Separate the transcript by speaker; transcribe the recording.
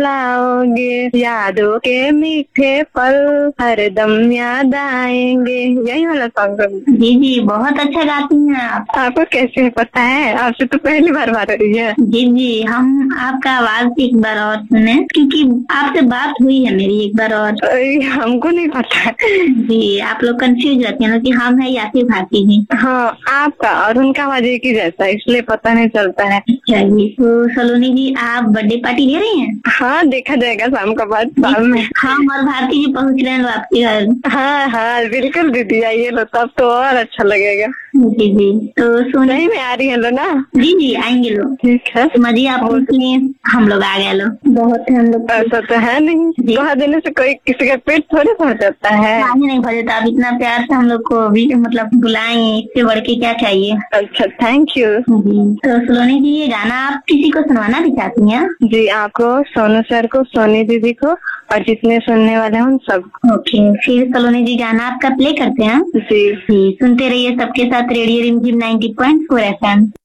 Speaker 1: बुलाओगे, यादों के मीठे पल हरदम याद आएंगे। यही वाला सॉन्ग।
Speaker 2: जी जी, बहुत अच्छा गाती हैं आप।
Speaker 1: आपको कैसे पता है? आपसे तो पहली बार बात हो रही है।
Speaker 2: जी जी, हम आपका आवाज एक बार और सुने, क्योंकि आपसे बात हुई है मेरी एक बार और।
Speaker 1: हमको नहीं पता।
Speaker 2: जी, आप लोग कंफ्यूज रहते हैं ना कि हम है यासी भारती जी।
Speaker 1: हाँ, आपका और उनका आवाज एक ही जैसा, इसलिए पता नहीं चलता है।
Speaker 2: अच्छा जी, तो सलोनी जी आप बर्थडे पार्टी दे रही हैं?
Speaker 1: हाँ, देखा जाएगा शाम का बाद शाम में।
Speaker 2: हम और भारती जी पहुँच रहे हैं आपके घर।
Speaker 1: हाँ हाँ बिल्कुल दीदी, आइए लो, तब तो और अच्छा लगेगा।
Speaker 2: जी जी, तो
Speaker 1: सही में आ रही है लो ना?
Speaker 2: जी जी, आएंगे लोग।
Speaker 1: ठीक है,
Speaker 2: मजी आप लिए हम लोग आ गए लो। बहुत है हम लोग।
Speaker 1: ऐसा तो है नहीं, दुआ देने से कोई किसी का पेट थोड़े भर जाता है।
Speaker 2: नहीं भर जाता। आप इतना प्यार से हम लोग को भी मतलब बुलाएंगे, इससे बढ़ के क्या चाहिए।
Speaker 1: अच्छा, थैंक यू।
Speaker 2: जी, तो सलोनी जी ये गाना आप किसी को सुनवाना भी चाहती हैं?
Speaker 1: जी, आपको, सोनू सर को, सोनी दीदी को और जितने सुनने वाले हैं उन सब।
Speaker 2: ओके, फिर सलोनी जी गाना आपका प्ले करते हैं।
Speaker 1: जी
Speaker 2: सुनते रहिए सबके साथ रेडियो रिमझिम 90.4 FM।